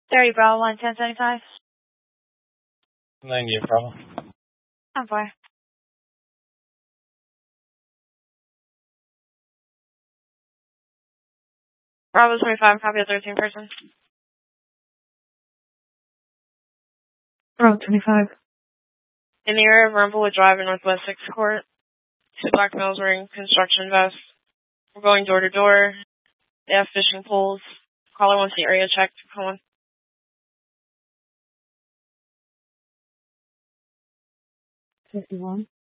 30 Bravo 1, 1075. 98 Bravo. I'm fine. Bravo 25, copy of 13 person. Bravo 25. In the area of Rumblewood Drive in Northwest 6th Court, 2 black males wearing construction vests. We're going door to door. They have fishing poles. Caller wants the area checked. Come on. 51.